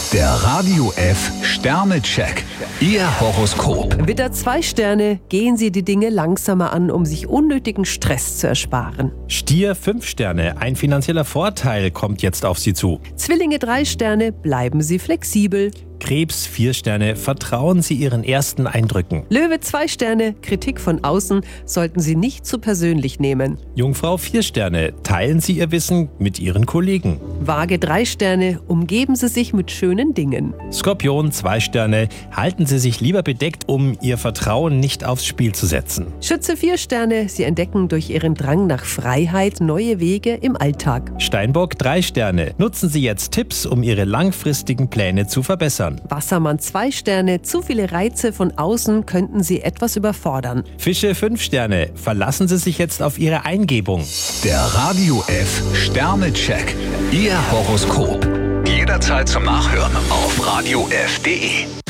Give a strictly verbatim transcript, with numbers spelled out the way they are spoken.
Der Radio F Sternecheck. Ihr Horoskop. Widder, zwei Sterne, gehen Sie die Dinge langsamer an, um sich unnötigen Stress zu ersparen. Stier, fünf Sterne. Ein finanzieller Vorteil kommt jetzt auf Sie zu. Zwillinge, drei Sterne, bleiben Sie flexibel. Krebs, vier Sterne. Vertrauen Sie Ihren ersten Eindrücken. Löwe, zwei Sterne, Kritik von außen sollten Sie nicht zu persönlich nehmen. Jungfrau, vier Sterne. Teilen Sie Ihr Wissen mit Ihren Kollegen. Waage, drei Sterne, umgeben Sie sich mit schönen Dingen. Skorpion, zwei Sterne. Halten Sie sich lieber bedeckt, um Ihr Vertrauen nicht aufs Spiel zu setzen. Schütze, vier Sterne, Sie entdecken durch Ihren Drang nach Freiheit neue Wege im Alltag. Steinbock, drei Sterne. Nutzen Sie jetzt Tipps, um Ihre langfristigen Pläne zu verbessern. Wassermann, zwei Sterne, zu viele Reize von außen könnten Sie etwas überfordern. Fische, fünf Sterne. Verlassen Sie sich jetzt auf Ihre Eingebung. Der Radio F Sternecheck. Ihr Horoskop. Jederzeit zum Nachhören auf radio f punkt de.